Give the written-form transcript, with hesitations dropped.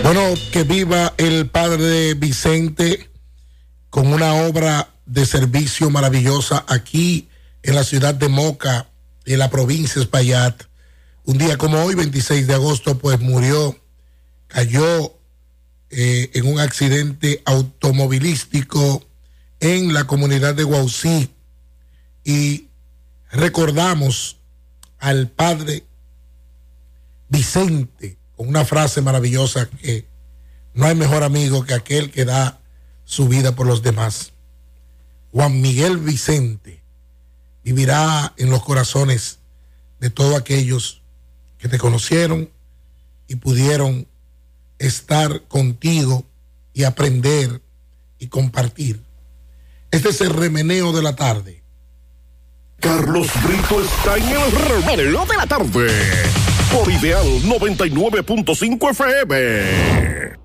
Bueno, que viva el padre Vicente con una obra de servicio maravillosa aquí en la ciudad de Moca, en la provincia de Espaillat. Un día como hoy, 26 de agosto, pues cayó en un accidente automovilístico en la comunidad de Guaucí, y recordamos al padre Vicente con una frase maravillosa, que no hay mejor amigo que aquel que da su vida por los demás. Juan Miguel Vicente vivirá en los corazones de todos aquellos que te conocieron y pudieron estar contigo y aprender y compartir. Este es el remeneo de la tarde. Carlos Brito está en el remeneo de la tarde por Ideal 99.5 FM.